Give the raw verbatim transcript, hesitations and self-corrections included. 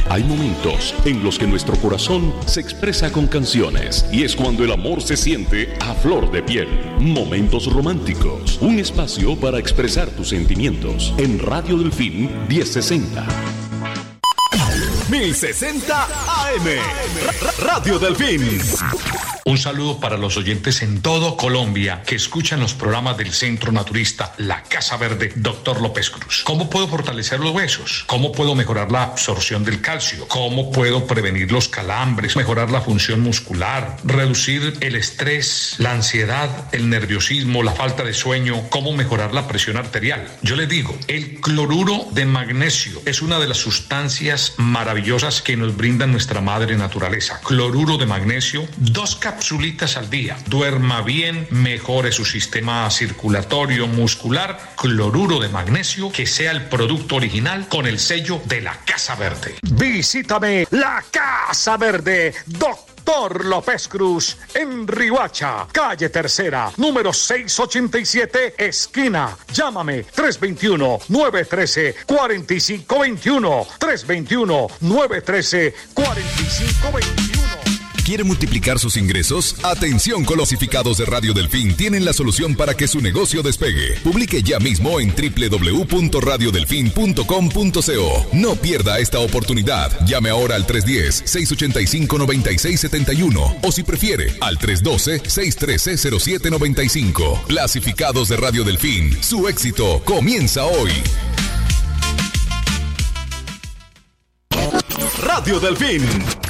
Hay momentos en los que nuestro corazón se expresa con canciones y es cuando el amor se siente a flor de piel. Momentos románticos, un espacio para expresar tus sentimientos en Radio Delfín mil sesenta. mil sesenta A M, Radio Delfín. Un saludo para los oyentes en todo Colombia que escuchan los programas del Centro Naturista La Casa Verde, doctor López Cruz. ¿Cómo puedo fortalecer los huesos? ¿Cómo puedo mejorar la absorción del calcio? ¿Cómo puedo prevenir los calambres, mejorar la función muscular, reducir el estrés, la ansiedad, el nerviosismo, la falta de sueño? ¿Cómo mejorar la presión arterial? Yo les digo, el cloruro de magnesio es una de las sustancias maravillosas que nos brinda nuestra madre naturaleza. Cloruro de magnesio, dos capsulitas al día. Duerma bien, mejore su sistema circulatorio muscular. Cloruro de magnesio, que sea el producto original con el sello de la Casa Verde. Visítame La Casa Verde, doctor López Cruz, en Riohacha, calle Tercera, número seiscientos ochenta y siete, esquina. Llámame tres dos uno, nueve uno tres, cuatro cinco dos uno, tres dos uno, nueve uno tres, cuatro cinco dos uno. ¿Quiere multiplicar sus ingresos? Atención, closificados de Radio Delfín tienen la solución para que su negocio despegue. Publique ya mismo en doble u doble u doble u punto radio delfín punto com punto co. No pierda esta oportunidad. Llame ahora al tres uno cero, seis ocho cinco, nueve seis siete uno o si prefiere al tres uno dos, seis uno tres, cero siete nueve cinco. Clasificados de Radio Delfín. Su éxito comienza hoy. Radio Delfín.